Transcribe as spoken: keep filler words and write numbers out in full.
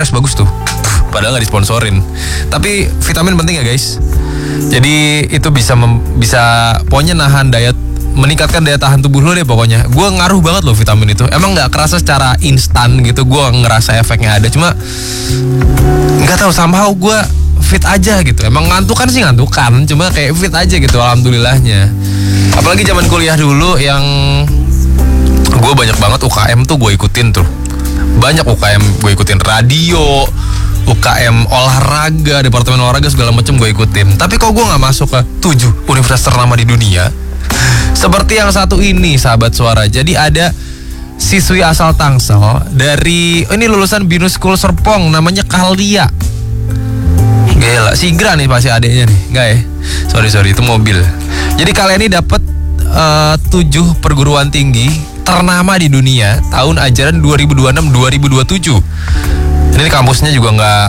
bagus tuh. Padahal nggak disponsorin. Tapi vitamin penting ya guys. Jadi itu bisa mem, bisa pokoknya nahan daya, meningkatkan daya tahan tubuh lo deh pokoknya. Gue ngaruh banget loh vitamin itu. Emang nggak kerasa secara instan gitu. Gue ngerasa efeknya ada. Cuma nggak tahu somehow gue fit aja gitu. Emang ngantukan sih ngantukan. Cuma kayak fit aja gitu. Alhamdulillahnya. Apalagi zaman kuliah dulu yang gue banyak banget U K M tuh gue ikutin tuh. Banyak U K M gue ikutin, radio, U K M olahraga, departemen olahraga segala macam gue ikutin. Tapi kok gue nggak masuk ke tujuh universitas ternama di dunia seperti yang satu ini, sahabat suara. Jadi ada siswi asal Tangsel dari oh ini lulusan Binus School Serpong, namanya Kalia. Gila, Sigra nih pasti adiknya nih, enggak ya? Sorry sorry itu mobil. Jadi kalian ini dapat uh, tujuh perguruan tinggi ternama di dunia tahun ajaran dua ribu dua puluh enam dua ribu dua puluh tujuh. Ini kampusnya juga nggak